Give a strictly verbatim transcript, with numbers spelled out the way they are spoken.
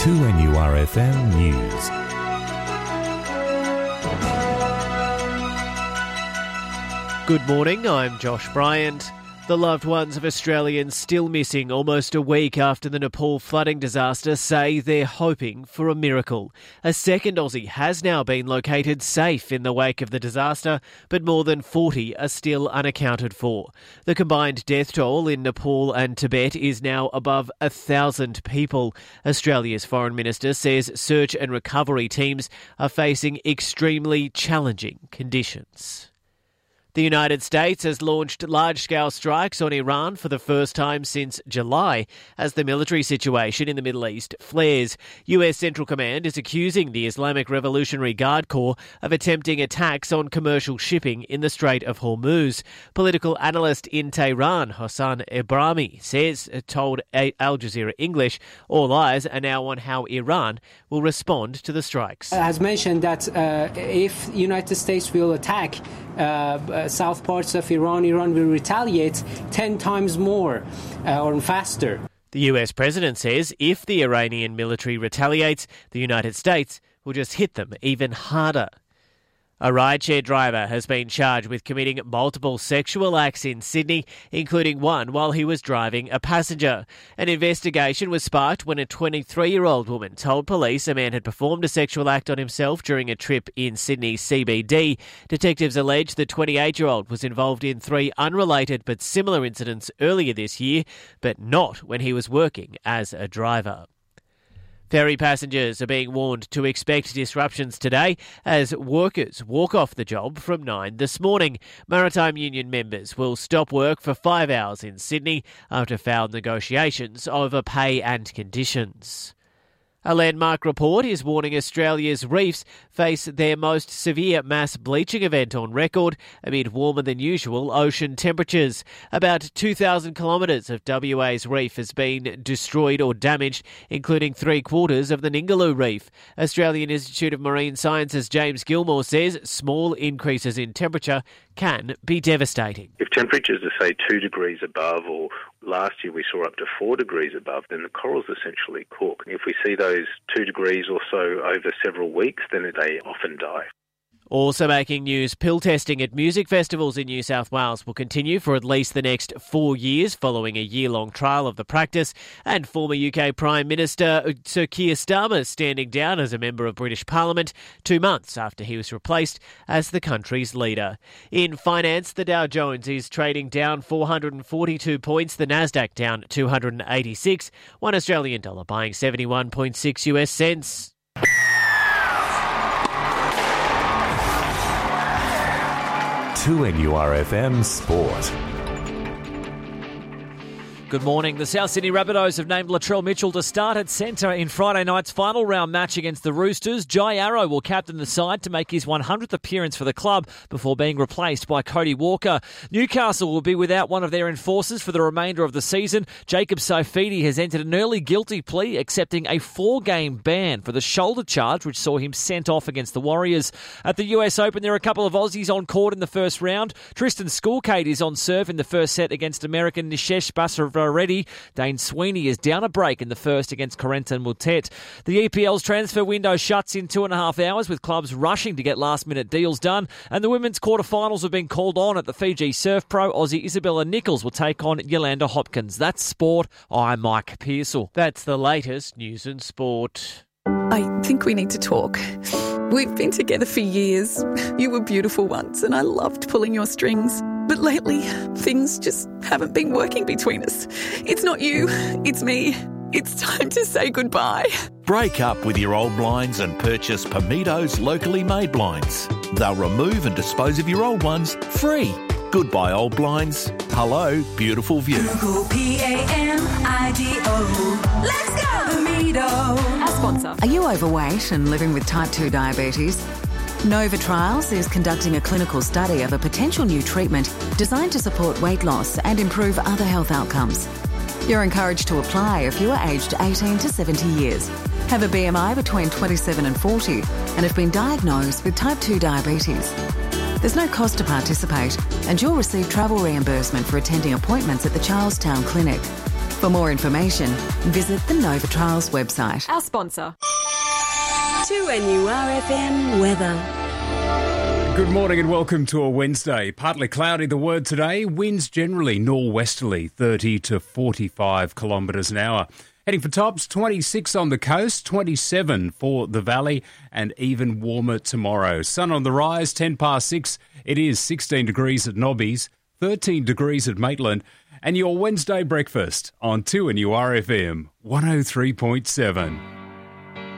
two N U R F M News. Good morning, I'm Josh Bryant. The loved ones of Australians still missing almost a week after the Nepal flooding disaster say they're hoping for a miracle. A second Aussie has now been located safe in the wake of the disaster, but more than forty are still unaccounted for. The combined death toll in Nepal and Tibet is now above a thousand people. Australia's Foreign Minister says search and recovery teams are facing extremely challenging conditions. The United States has launched large-scale strikes on Iran for the first time since July as the military situation in the Middle East flares. U S Central Command is accusing the Islamic Revolutionary Guard Corps of attempting attacks on commercial shipping in the Strait of Hormuz. Political analyst in Tehran, Hossein Ebrahimi, says, told Al Jazeera English, all eyes are now on how Iran will respond to the strikes. Has mentioned that uh, if the United States will attack uh, south parts of Iran, Iran will retaliate ten times more uh, or faster. The U S president says if the Iranian military retaliates, the United States will just hit them even harder. A rideshare driver has been charged with committing multiple sexual acts in Sydney, including one while he was driving a passenger. An investigation was sparked when a twenty-three-year-old woman told police a man had performed a sexual act on himself during a trip in Sydney's C B D. Detectives allege the twenty-eight-year-old was involved in three unrelated but similar incidents earlier this year, but not when he was working as a driver. Ferry passengers are being warned to expect disruptions today as workers walk off the job from nine this morning. Maritime Union members will stop work for five hours in Sydney after failed negotiations over pay and conditions. A landmark report is warning Australia's reefs face their most severe mass bleaching event on record amid warmer than usual ocean temperatures. About two thousand kilometres of W A's reef has been destroyed or damaged, including three quarters of the Ningaloo Reef. Australian Institute of Marine Sciences James Gilmore says small increases in temperature can be devastating. If temperatures are, say, two degrees above, or last year we saw up to four degrees above, then the corals essentially cook. If we see those two degrees or so over several weeks, then they often die. Also making news, pill testing at music festivals in New South Wales will continue for at least the next four years following a year-long trial of the practice, and former U K Prime Minister Sir Keir Starmer standing down as a member of British Parliament two months after he was replaced as the country's leader. In finance, the Dow Jones is trading down four hundred forty-two points, the Nasdaq down two hundred eighty-six, one Australian dollar buying seventy-one point six U S cents. two N U R F M Sport. Good morning. The South Sydney Rabbitohs have named Latrell Mitchell to start at centre in Friday night's final round match against the Roosters. Jai Arrow will captain the side to make his one hundredth appearance for the club before being replaced by Cody Walker. Newcastle will be without one of their enforcers for the remainder of the season. Jacob Saifidi has entered an early guilty plea, accepting a four-game ban for the shoulder charge, which saw him sent off against the Warriors. At the U S Open, there are a couple of Aussies on court in the first round. Tristan Schoolcade is on serve in the first set against American Nishesh Basarava. Already, Dane Sweeney is down a break in the first against Corentin Moutet. The E P L's transfer window shuts in two and a half hours with clubs rushing to get last-minute deals done, and the women's quarterfinals have been called on at the Fiji Surf Pro. Aussie Isabella Nichols will take on Yolanda Hopkins. That's sport. I'm Mike Pearsall. That's the latest news and sport. I think we need to talk. We've been together for years. You were beautiful once, and I loved pulling your strings. But lately, things just haven't been working between us. It's not you, it's me. It's time to say goodbye. Break up with your old blinds and purchase Pamitos locally made blinds. They'll remove and dispose of your old ones free. Goodbye, old blinds. Hello, beautiful view. Google P A M I D O. Let's go, Pamito. Our sponsor. Are you overweight and living with type two diabetes? Nova Trials is conducting a clinical study of a potential new treatment designed to support weight loss and improve other health outcomes. You're encouraged to apply if you are aged eighteen to seventy years, have a B M I between twenty-seven and forty, and have been diagnosed with type two diabetes. There's no cost to participate, and you'll receive travel reimbursement for attending appointments at the Charlestown Clinic. For more information, visit the Nova Trials website. Our sponsor. two N U R F M weather. Good morning and welcome to a Wednesday. Partly cloudy, the word today. Winds generally nor'westerly, thirty to forty-five kilometres an hour. Heading for tops, twenty-six on the coast, twenty-seven for the valley, and even warmer tomorrow. Sun on the rise, ten past six. It is sixteen degrees at Nobbies, thirteen degrees at Maitland, and your Wednesday breakfast on two N U R F M one oh three point seven.